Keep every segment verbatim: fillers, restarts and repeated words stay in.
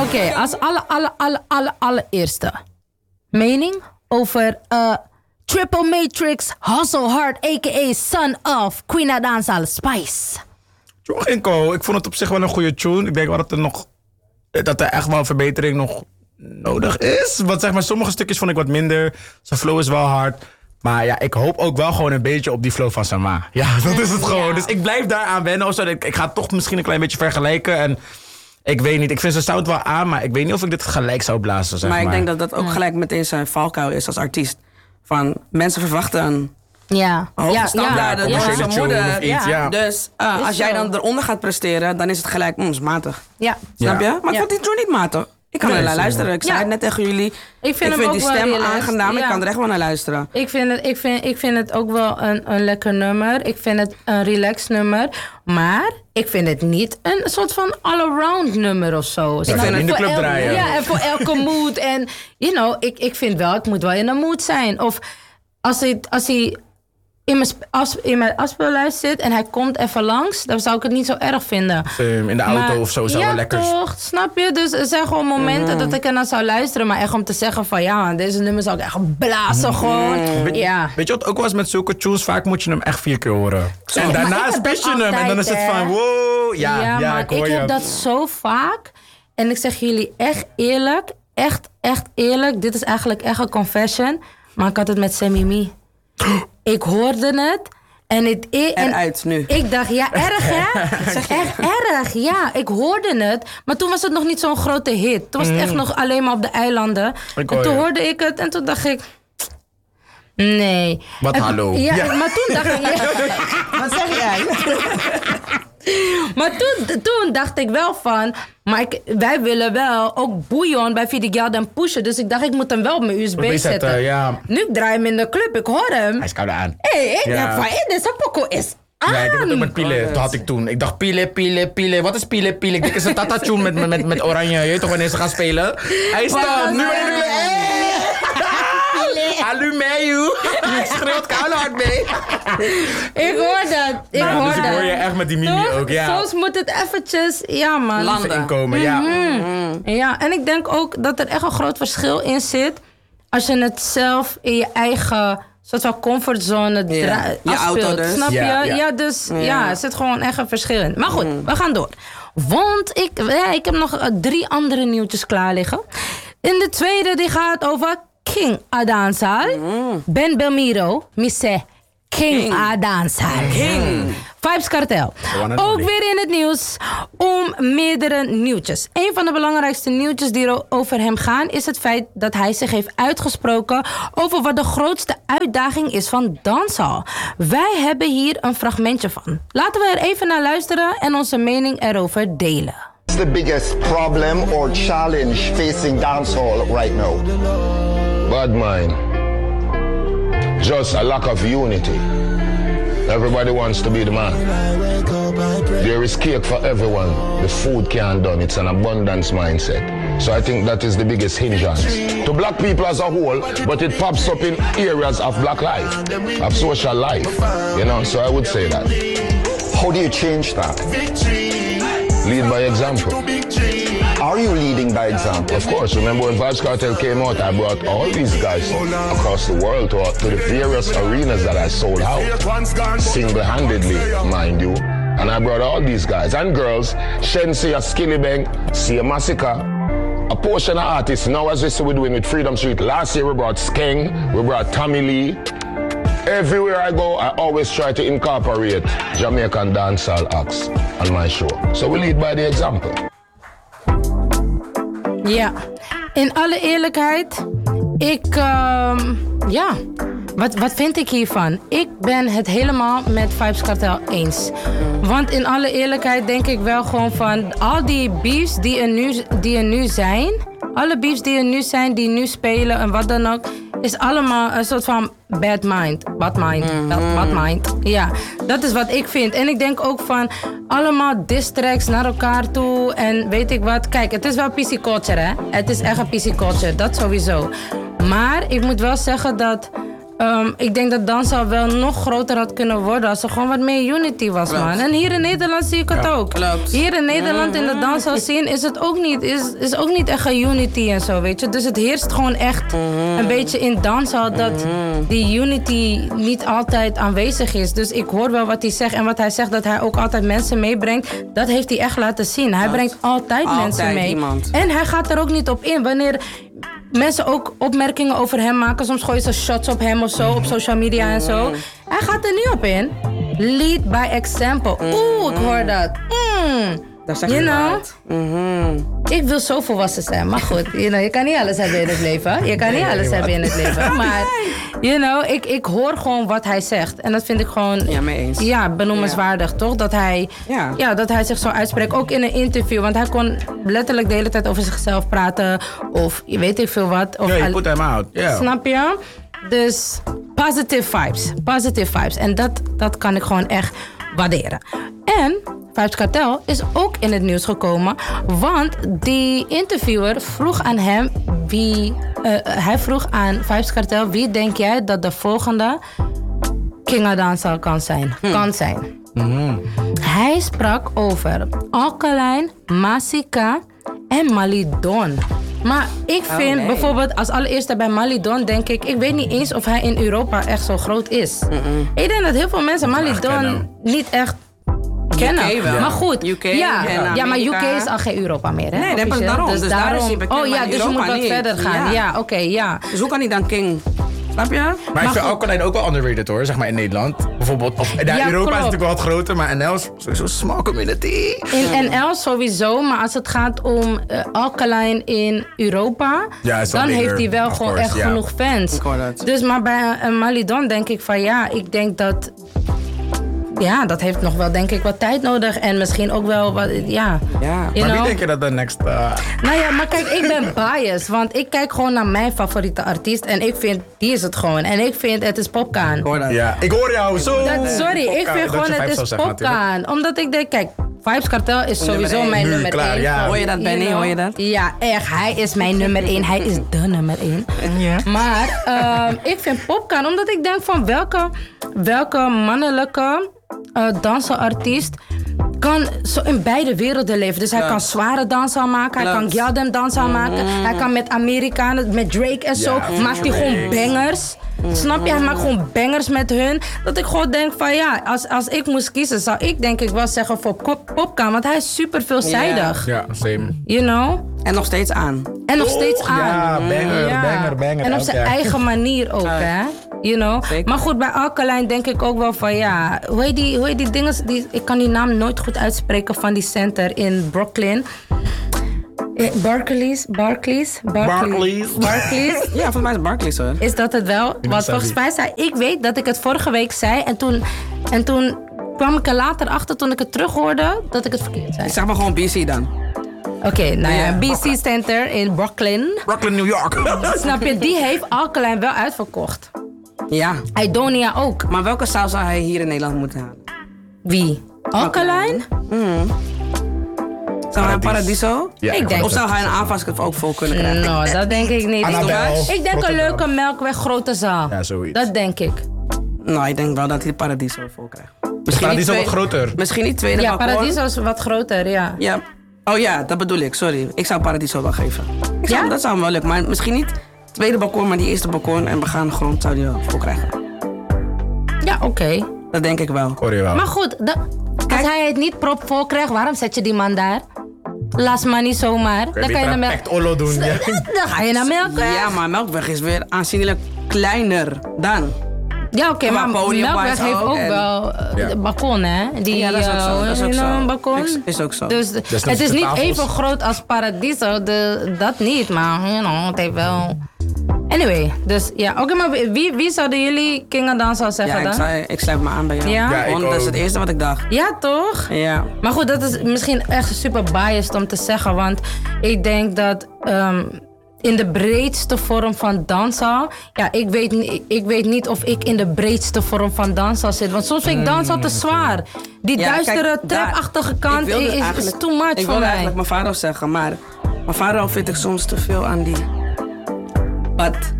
Oké, okay, als alle, alle, alle, alle, allereerste mening over uh, Triple Matrix, Hustle Hard, a k a. Son of Queen Adamsal, Spice. Inko, ik vond het op zich wel een goede tune. Ik denk wel dat er nog, dat er echt wel verbetering nog nodig is. Want zeg maar, sommige stukjes vond ik wat minder. Zijn flow is wel hard. Maar ja, ik hoop ook wel gewoon een beetje op die flow van Sama. Ja, dat is het gewoon. Ja. Dus ik blijf daaraan wennen. Of zo. Ik, ik ga het toch misschien een klein beetje vergelijken. En ik weet niet, ik vind zijn sound wel aan, maar ik weet niet of ik dit gelijk zou blazen. Zeg maar, maar ik denk dat dat ook gelijk meteen zijn valkuil is als artiest. Van, mensen verwachten een ja. hoge ja, standaarden. Ja, ja, ja. zijn moeder. Ja. Ja. Dus uh, als jij dan eronder gaat presteren, dan is het gelijk, mm, is matig. Ja. Snap je? Ja. Maar ik vond die tune niet matig. Ik kan nee, er naar luisteren. Ik zei ja. het net tegen jullie. Ik vind, ik vind die stem aangenaam. Ja. Ik kan er echt wel naar luisteren. Ik vind het, ik vind, ik vind het ook wel een, een lekker nummer. Ik vind het een relaxed nummer. Maar ik vind het niet een soort van all-around nummer of zo. Ik vind het in de club draaien. Ja, en voor elke mood. En, you know, ik, ik vind wel, ik moet wel in een mood zijn. Of als hij... Als hij in mijn, as, in mijn afspeellijst zit en hij komt even langs, dan zou ik het niet zo erg vinden. Um, in de auto maar, of zo zou ja, wel lekker. Toch, snap je? Dus er zijn gewoon momenten mm. dat ik er naar zou luisteren, maar echt om te zeggen van ja, deze nummer zou ik echt blazen mm. gewoon. Weet, ja. weet je wat ook was met zulke tunes? Vaak moet je hem echt vier keer horen. Zo, en daarna spits je hem en dan is het van wow. Ja, ja, ja maar ik hoor ik je. heb dat zo vaak. En ik zeg jullie echt eerlijk, echt, echt eerlijk. Dit is eigenlijk echt een confession. Maar ik had het met Sammy Me. Ik hoorde het. En het en eruit nu. Ik dacht, ja, erg hè? Echt erg, ja. Ik hoorde het. Maar toen was het nog niet zo'n grote hit. Toen was het echt nog alleen maar op de eilanden. Ik en toen je. hoorde ik het en toen dacht ik... Nee. Wat en, hallo? Ja, ja, maar toen dacht ik... Ja. Wat zeg jij? Maar toen, toen dacht ik wel van... Maar ik, wij willen wel ook bouillon bij Vidigal en pushen. Dus ik dacht, ik moet hem wel op mijn U S B zetten. zetten. Ja. Nu ik draai hem in de club, ik hoor hem. Hij is koude aan. Hé, hey, ik dacht van, hé, deze poko is aan. Ja, ik heb het ook met Pile. Dat had ik toen. Ik dacht, Pile, Pile, Pile. Wat is Pile, Pile? Ik denk, is een tata-tune met, met, met oranje. Je weet toch wanneer ze gaan spelen? Hij staat nu in de club. Alumeu. Ik schreeuwt keihard mee. Ik hoor dat. Ik nou, hoor dus ik dat. hoor je echt met die mimi ook, ja. Soms moet het eventjes, ja man. Landen. Inkomen, ja. Mm-hmm. Ja, en ik denk ook dat er echt een groot verschil in zit. Als je het zelf in je eigen soort van comfortzone ja. dra- je afspeelt. auto dus. Snap je? Ja, ja. ja dus ja. Ja. er zit gewoon echt een verschil in. Maar goed, mm. we gaan door. Want ik, ja, ik heb nog uh, drie andere nieuwtjes klaar liggen. In de tweede, die gaat over King Adamsal. Mm. Ben Belmiro, Misse King, King. Adamsal. King. Vybz Kartel. Ook weer in het nieuws om meerdere nieuwtjes. Een van de belangrijkste nieuwtjes die er over hem gaan is het feit dat hij zich heeft uitgesproken over wat de grootste uitdaging is van dancehall. Wij hebben hier een fragmentje van. Laten we er even naar luisteren en onze mening erover delen. What's the biggest problem or challenge facing dancehall right now? Bad mind. Just a lack of unity. Everybody wants to be the man. There is cake for everyone. The food can't done. It's an abundance mindset. So I think that is the biggest hindrance to black people as a whole, but it pops up in areas of black life, of social life. You know, so I would say that. How do you change that? Lead by example. Are you leading by example? Of course. Remember when Vybz Kartel came out, I brought all these guys across the world to, to the various arenas that I sold out. Single-handedly, mind you. And I brought all these guys and girls. Shensi, a Skilly Bang, Sia Massacre. A portion of artists, now as we see we're doing with Freedom Street. Last year we brought Skeng, we brought Tommy Lee. Everywhere I go, I always try to incorporate Jamaican dancehall acts on my show. So we lead by the example. Ja, in alle eerlijkheid, ik, uh, ja, wat, wat vind ik hiervan? Ik ben het helemaal met Vybz Kartel eens. Want in alle eerlijkheid denk ik wel gewoon van, al die beefs die er nu, die er nu zijn, alle beefs die er nu zijn, die nu spelen en wat dan ook, is allemaal een soort van bad mind. Bad mind. Mm. Bad, bad mind. Ja, dat is wat ik vind. En ik denk ook van allemaal diss tracks naar elkaar toe en weet ik wat. Kijk, het is wel P C culture, hè. Het is echt een P C culture, dat sowieso. Maar ik moet wel zeggen dat Um, ik denk dat dancehall wel nog groter had kunnen worden als er gewoon wat meer unity was, klopt. Man. En hier in Nederland zie ik het ja, ook. Klopt. Hier in Nederland in de dancehall scene is het ook niet, is, is ook niet echt een unity en zo, weet je. Dus het heerst gewoon echt mm-hmm. een beetje in dancehall dat mm-hmm. die unity niet altijd aanwezig is. Dus ik hoor wel wat hij zegt en wat hij zegt dat hij ook altijd mensen meebrengt. Dat heeft hij echt laten zien. Hij brengt altijd, altijd mensen mee. Iemand. En hij gaat er ook niet op in. Wanneer mensen ook opmerkingen over hem maken. Soms gooien ze shots op hem of zo, mm-hmm. op social media en zo. Hij gaat er niet op in. Lead by example. Oeh, ik hoor dat. Mm. Dat zeg je you know? Mm-hmm. Ik wil zo volwassen zijn, maar goed. You know, je kan niet alles hebben in het leven. Je kan niet alles hebben in het leven. Maar, you know, ik, ik hoor gewoon wat hij zegt. En dat vind ik gewoon... Ja, mee eens. Ja, benoemenswaardig, ja. Toch? Dat hij, ja. Ja, dat hij zich zo uitspreekt. Ook in een interview. Want hij kon letterlijk de hele tijd over zichzelf praten. Of je weet ik veel wat. Of ja, je put hem out. Yeah. Snap je? Dus positive vibes. Positive vibes. En dat, dat kan ik gewoon echt waarderen. En Vybz Kartel is ook in het nieuws gekomen. Want die interviewer vroeg aan hem wie... Uh, hij vroeg aan Vybz Kartel, wie denk jij dat de volgende King of Dancehall kan zijn? Hmm. Kan zijn. Mm-hmm. Hij sprak over Alkaline, Masika en Malidon. Maar ik vind oh, nee. bijvoorbeeld als allereerste bij Malidon denk ik... Ik weet niet eens of hij in Europa echt zo groot is. Mm-mm. Ik denk dat heel veel mensen Malidon niet echt kennen. U K wel. Maar goed, U K ja, en ja, maar U K is al geen Europa meer, hè? Nee, dat is daarom. Dus, dus daarom daar is hij bekend, oh ja, dus je moet wat niet. verder gaan. Ja, ja oké, okay, ja. Dus hoe kan hij dan King? Snap je? Maar, maar ik vind Alkaline ook wel underrated hoor, zeg maar in Nederland. Bijvoorbeeld, of, ja, ja, Europa klopt. Is natuurlijk wel wat groter, maar N L is sowieso een small community. In N L sowieso, maar als het gaat om uh, Alkaline in Europa, ja, dan bigger, heeft hij wel gewoon course, echt yeah. genoeg fans. Dus maar bij uh, Malidon denk ik van ja, ik denk dat... Ja, dat heeft nog wel denk ik wat tijd nodig. En misschien ook wel wat, ja. ja. Maar know? Wie denk je dat de next... Uh... Nou ja, maar kijk, ik ben biased. Want ik kijk gewoon naar mijn favoriete artiest. En ik vind, die is het gewoon. En ik vind, het is Popcaan. Ik hoor dat. Ja, ik hoor jou zo. Dat, sorry, Popcaan. Ik vind gewoon, het is Popcaan. Omdat ik denk, kijk, Vybz Kartel is sowieso nummer mijn nu, nummer klaar, één. Ja. Hoor je dat, Benny? Hoor je dat? Ja, echt. Hij is mijn nummer één. Hij is de nummer één. Ja. Maar uh, ik vind Popcaan, omdat ik denk van welke, welke mannelijke... Uh, dansenartiest kan zo in beide werelden leven. Dus hij ja. kan zware dansen maken, hij Klopt. kan Galdem dansen mm. maken, hij kan met Amerikanen, met Drake en zo, ja, maakt hij gewoon bangers. Mm. Snap je? Hij maakt gewoon bangers met hun. Dat ik gewoon denk van ja, als, als ik moest kiezen, zou ik denk ik wel zeggen voor Pop, Popcaan, want hij is super veelzijdig. Ja, yeah, same. You know? En nog steeds aan. En nog steeds oh, aan. Ja, banger, ja. banger, banger. En op zijn eigen manier ook, hè? You know? Zeker. Maar goed, bij Alkaline denk ik ook wel van ja... Hoe heet die, hoe heet die dingen? Die, ik kan die naam nooit goed uitspreken van die center in Brooklyn. Barclays, Barclays, Barclays. Barclays. Ja, volgens mij is Barclays hoor. Is dat het wel? Want volgens mij zei ik weet dat ik het vorige week zei en toen, en toen kwam ik er later achter toen ik het terughoorde dat ik het verkeerd zei. Ik zeg maar gewoon B C dan. Oké, okay, nou ja, B C Center in Brooklyn. Brooklyn, New York. Snap je, die heeft Alkaline wel uitverkocht. Ja. Idonia ook. Maar welke zaal zou hij hier in Nederland moeten halen? Wie? Alkaline? Mm. Zou hij een Paradiso? Ja, ik denk of zou hij een aanvas ook vol kunnen krijgen? Nou, dat denk ik niet. Annabel, ik denk Rotterdam. Een leuke Melkweg grote zaal. Ja, zoiets. Dat denk ik. Nou, ik denk wel dat hij de Paradiso vol krijgt. Misschien Paradiso wat groter. Misschien niet tweede ja, balkon. Ja, Paradiso is wat groter, ja. Ja. Oh ja, dat bedoel ik, sorry. Ik zou Paradiso wel geven. Ik zou, ja? Dat zou hem wel lukken, maar misschien niet tweede balkon, maar die eerste balkon en begaande grond zou hij wel vol krijgen. Ja, oké. Okay. Dat denk ik wel. Hoor je wel. Maar goed, da, als hij het niet propvol krijgt, waarom zet je die man daar? Laat maar niet zomaar. Dan kan je naar Melkweg. Olo doen. Ja. Dan ga je naar Melkweg. Ja, maar Melkweg is weer aanzienlijk kleiner dan. Ja, oké, okay, maar Melkweg heeft ook, ook en... wel uh, ja. balkon, hè? Die, ja, dat is ook zo. Dat is ook zo. Een balkon. Is, is ook zo. Dus de, het is niet even groot als Paradiso, de, dat niet, maar you know, het heeft wel... Anyway, dus ja, oké, okay, maar wie, wie zouden jullie King of Dancehall zeggen ja, dan? Ik, zou, ik sluit me aan bij jou. Ja? Ja, Want dat is het eerste wat ik dacht. Ja, toch? Ja. Maar goed, dat is misschien echt super biased om te zeggen, want ik denk dat... Um, in de breedste vorm van dancehall. Ja, ik weet, ik weet niet of ik in de breedste vorm van dancehall zit. Want soms vind ik dancehall te zwaar. Die ja, duistere, trapachtige kant is, is too much voor mij. Ik wilde eigenlijk mijn vader zeggen, maar mijn vader vind ik soms te veel aan die bad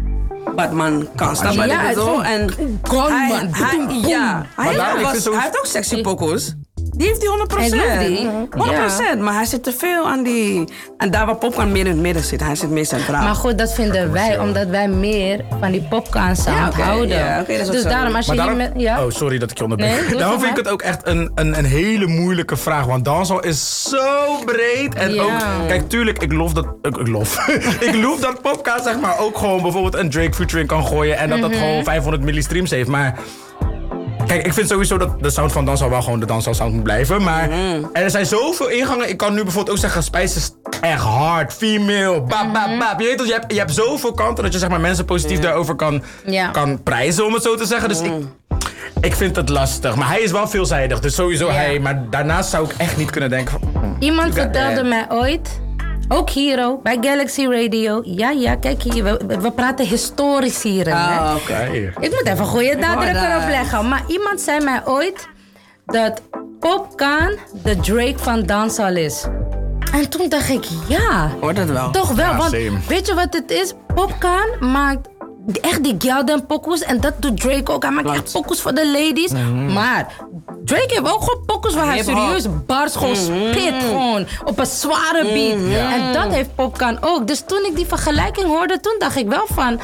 Batman kan. Snap je wat Ja, ik het bedoel? is En Gunman. hij, hij, ja, hij, Maar daar, ik was- vind zo- hij heeft ook sexy pokoes. Die heeft hij honderd procent. Hij doet die. honderd procent. Maar hij zit te veel aan die... En daar waar Popcorn meer in het midden zit, hij zit meer centraal. Maar goed, dat vinden wij, omdat wij meer van die popcorn sound Ja, oké, houden. ja, oké, dat is ook dus zo. daarom, als je Maar hier daarom, met... Ja? Oh, sorry dat ik je onderbreek. Nee, doe daarom het vind ik maar. het ook echt een, een, een hele moeilijke vraag. Want dancehall is zo breed. En Ja. ook, kijk, tuurlijk, ik lof dat... Ik, ik lof. ik lof dat Popka, zeg maar, ook gewoon bijvoorbeeld een Drake featuring kan gooien. En dat dat gewoon vijfhonderd milli streams heeft. Maar... Kijk, ik vind sowieso dat de sound van dancehall wel gewoon de dancehall sound moet blijven. Maar er zijn zoveel ingangen. Ik kan nu bijvoorbeeld ook zeggen, Spice is echt hard, female, bap, bap, bap. Je weet toch, je hebt, je hebt zoveel kanten dat je zeg maar mensen positief daarover kan, Ja. kan prijzen, om het zo te zeggen. Dus ik, ik vind het lastig. Maar hij is wel veelzijdig, dus sowieso Ja. hij. Maar daarnaast zou ik echt niet kunnen denken van... hmm, Iemand you got vertelde that. mij ooit, ook hier ook, bij Galaxy Radio. Ja, ja, kijk hier, we, we praten historisch hier. hè. Ah, oké. Ja, hier. Ik moet even goede nadruk hoor dat. erop leggen. Maar iemand zei mij ooit dat Popcaan de Drake van dancehall is. En toen dacht ik, ja, Hoort dat wel. toch wel. Ja, want same. weet je wat het is? Popcaan maakt echt die Gelden pokoes. En dat doet Drake ook. Hij maakt echt pokoes voor de ladies. Maar Drake heeft ook gewoon pokoes waar hij Hip-hop. serieus bars gewoon spit. Gewoon op een zware beat. En dat heeft Popcaan ook. Dus toen ik die vergelijking hoorde, toen dacht ik wel van...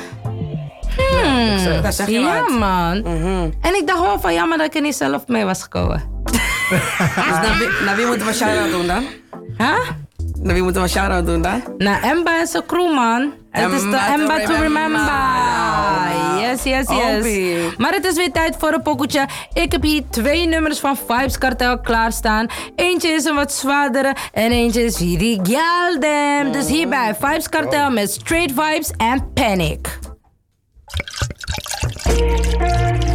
Hmm, Dat zeg je ja, wat. man. En ik dacht wel van jammer dat ik er niet zelf mee was gekomen. Dus naar wie, naar wie moeten we shout-out doen dan? Huh? Naar wie moeten we shout-out doen dan? Nou, Emba en zijn crew, man. Het is de Emba to Emba to remember. remember. Yes, yes, yes. Opie. Maar het is weer tijd voor een pokoetje. Ik heb hier twee nummers van Vibes Kartel klaarstaan. Eentje is een wat zwaardere en eentje is die Galdem. Dus hierbij Vibes Kartel met Straight Vibes en Panic.